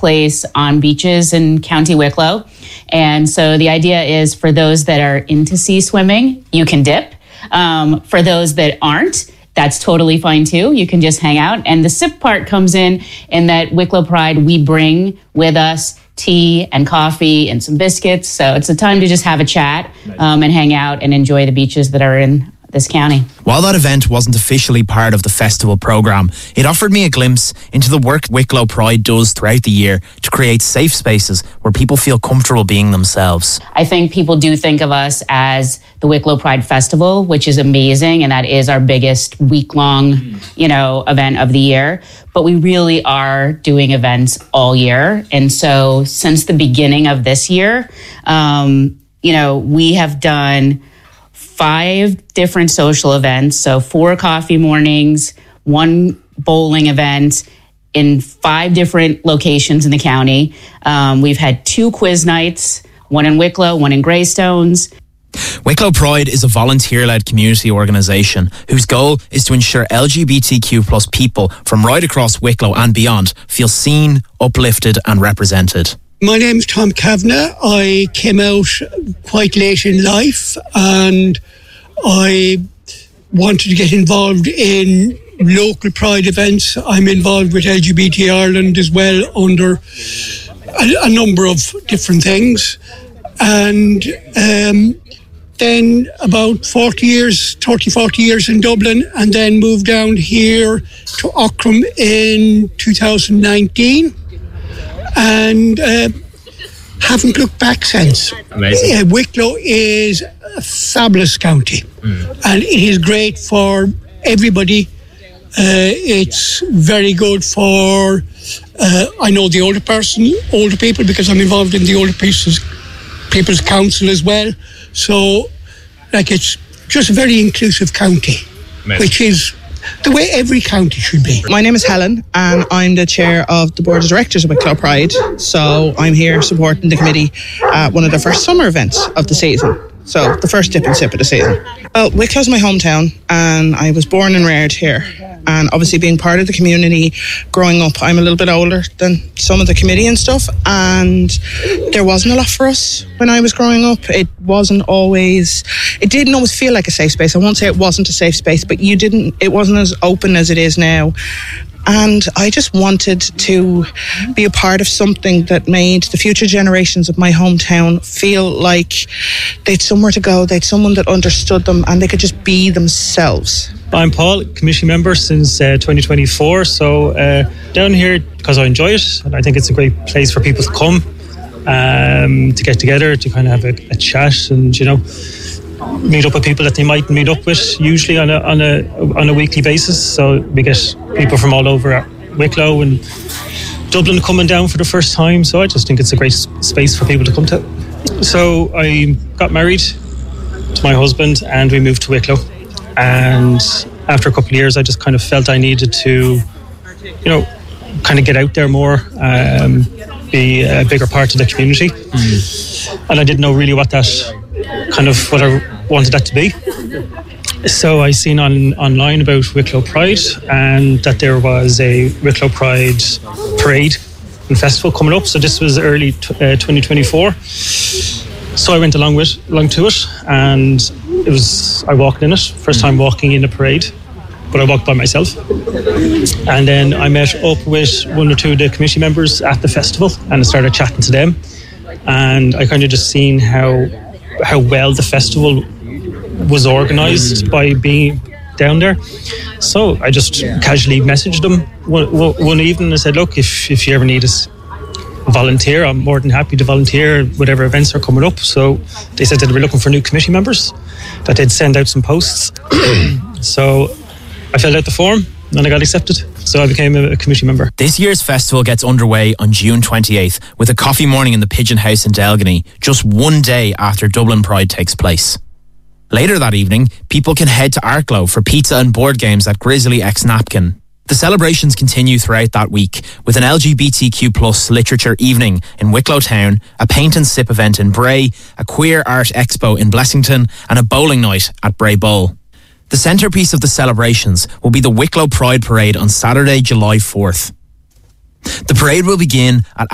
place on beaches in County Wicklow. And so the idea is for those that are into sea swimming, you can dip. For those that aren't, that's totally fine too. You can just hang out. And the sip part comes in that Wicklow Pride, we bring with us tea and coffee and some biscuits. So it's a time to just have a chat and hang out and enjoy the beaches that are in this county. While that event wasn't officially part of the festival programme, it offered me a glimpse into the work Wicklow Pride does throughout the year to create safe spaces where people feel comfortable being themselves. I think people do think of us as the Wicklow Pride Festival, which is amazing, and that is our biggest week-long, event of the year. But we really are doing events all year. And so since the beginning of this year, we have done 5 different social events. So 4 coffee mornings, 1 bowling event in 5 different locations in the county. We've had 2 quiz nights, 1 in Wicklow, 1 in Greystones. Wicklow Pride is a volunteer-led community organisation whose goal is to ensure LGBTQ plus people from right across Wicklow and beyond feel seen, uplifted and represented. My name's Tom Kavanagh. I came out quite late in life and I wanted to get involved in local pride events. I'm involved with LGBT Ireland as well under a number of different things. And then about 40 years in Dublin, and then moved down here to Aughrim in 2019. And haven't looked back since. Amazing. Wicklow is a fabulous county, and it is great for everybody. It's very good for, I know the older people, because I'm involved in the older people's council as well. So, it's just a very inclusive county, which is the way every county should be. My name is Helen and I'm the chair of the board of directors of Wicklow Pride. So I'm here supporting the committee at one of the first summer events of the season. So the first dip and sip of the season. Well, Wicklow's my hometown and I was born and reared here. And obviously being part of the community growing up, I'm a little bit older than some of the committee and stuff. And there wasn't a lot for us when I was growing up. It didn't always feel like a safe space. I won't say it wasn't a safe space, but it wasn't as open as it is now. And I just wanted to be a part of something that made the future generations of my hometown feel like they'd somewhere to go, they'd someone that understood them and they could just be themselves. I'm Paul, committee member since 2024. So down here because I enjoy it and I think it's a great place for people to come to get together, to kind of have a chat and, meet up with people that they might meet up with usually on a weekly basis. So we get people from all over Wicklow and Dublin coming down for the first time. So I just think it's a great space for people to come to. So I got married to my husband and we moved to Wicklow. And after a couple of years, I just kind of felt I needed to, kind of get out there more, be a bigger part of the community. And I didn't know really what I wanted that to be. So I seen online about Wicklow Pride and that there was a Wicklow Pride parade and festival coming up. So this was early 2024. So I went along to it and I walked in it. First time walking in a parade, but I walked by myself. And then I met up with 1 or 2 of the committee members at the festival and I started chatting to them. And I kind of just seen how well the festival was organised by being down there. So I just casually messaged them one evening and said, look, if you ever need us volunteer, I'm more than happy to volunteer whatever events are coming up. So they said that they were looking for new committee members, that they'd send out some posts. So I filled out the form and I got accepted. So I became a committee member. This year's festival gets underway on June 28th with a coffee morning in the Pigeon House in Delgany, just 1 day after Dublin Pride takes place. Later that evening, people can head to Arklow for pizza and board games at Grizzly X Napkin. The celebrations continue throughout that week with an LGBTQ plus literature evening in Wicklow Town, a paint and sip event in Bray, a queer art expo in Blessington and a bowling night at Bray Bowl. The centrepiece of the celebrations will be the Wicklow Pride Parade on Saturday, July 4th. The parade will begin at